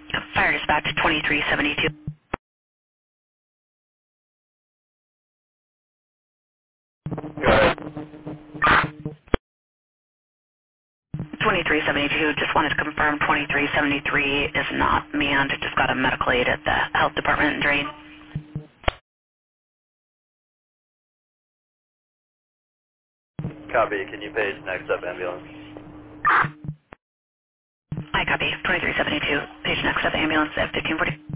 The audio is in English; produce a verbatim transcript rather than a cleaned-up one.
Fire dispatch twenty-three seventy-two. Go ahead. twenty-three seventy-two, just wanted to confirm twenty-three seventy-three is not manned. Just got a medical aid at the health department in Drain. Copy. Can you page next up ambulance? I copy. twenty-three seventy-two, page next up ambulance at fifteen forty.